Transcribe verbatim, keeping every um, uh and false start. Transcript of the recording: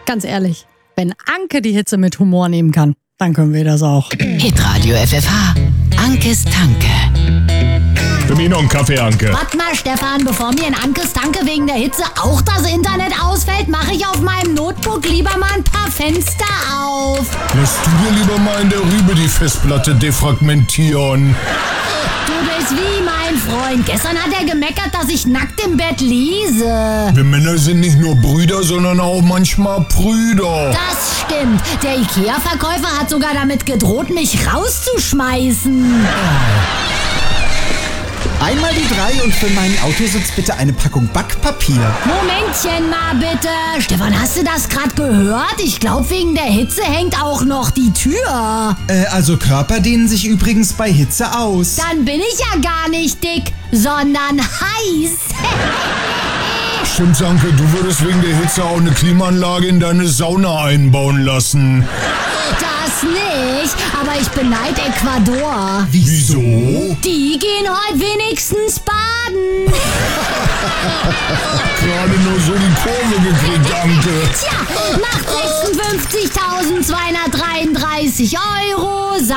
Ganz ehrlich, wenn Anke die Hitze mit Humor nehmen kann, dann können wir das auch. Hitradio F F H. Ankes Tanke. Für mich noch einen Kaffee, Anke. Warte mal, Stefan, bevor mir in Ankes Tanke wegen der Hitze auch das Internet ausfällt, mache ich auf meinem Notebook lieber mal ein paar Fenster auf. Lässt du dir lieber mal in der Rübe die Festplatte defragmentieren. Du bist wie mein Freund. Gestern hat er gemeckert, dass ich nackt im Bett lese. Wir Männer sind nicht nur Brüder, sondern auch manchmal Brüder. Das stimmt. Der Ikea-Verkäufer hat sogar damit gedroht, mich rauszuschmeißen. Einmal die drei und für meinen Autositz bitte eine Packung Backpapier. Momentchen mal bitte. Stefan, hast du das gerade gehört? Ich glaube, wegen der Hitze hängt auch noch die Tür. Äh, also Körper dehnen sich übrigens bei Hitze aus. Dann bin ich ja gar nicht dick, sondern heiß. Stimmt, Anke, du würdest wegen der Hitze auch eine Klimaanlage in deine Sauna einbauen lassen. Das nicht, aber ich beneide Ecuador. Wieso? Die gehen heute wenigstens baden. Gerade nur so die Kurve gekriegt, Anke. Tja, nach sechsundfünfzigtausendzweihundertdreiunddreißig Euro